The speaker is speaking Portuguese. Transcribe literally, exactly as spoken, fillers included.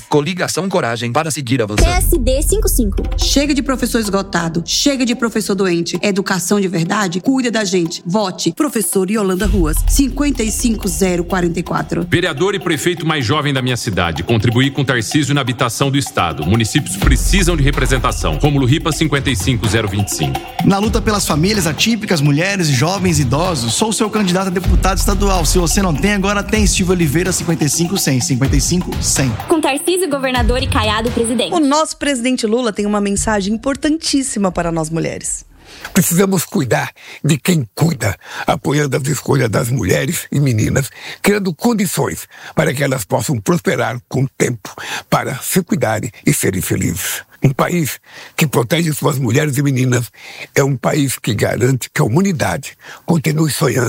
Coligação Coragem para seguir avançando. P S D cinquenta e cinco. Chega de professor esgotado. Chega de professor doente. Educação de verdade? Cuida da gente. Vote. Professor Yolanda Ruas, cinquenta e cinco zero quarenta e quatro. Vereador e prefeito mais jovem da minha cidade. Contribuir com Tarcísio na habitação do Estado. Municípios precisam de representação. Rômulo Ripa, cinquenta e cinco zero vinte e cinco. Na luta pelas famílias atípicas, mulheres, jovens e idosos, sou o seu candidato a deputado estadual. Se você não tem, agora tem. Silvio Oliveira, cinquenta e cinco cem. cinquenta e cinco cem. Com Tarcísio, governador, e Caiado, presidente. O nosso presidente Lula tem uma mensagem importantíssima para nós mulheres. Precisamos cuidar de quem cuida, apoiando as escolhas das mulheres e meninas, criando condições para que elas possam prosperar com o tempo, para se cuidarem e serem felizes. Um país que protege suas mulheres e meninas é um país que garante que a humanidade continue sonhando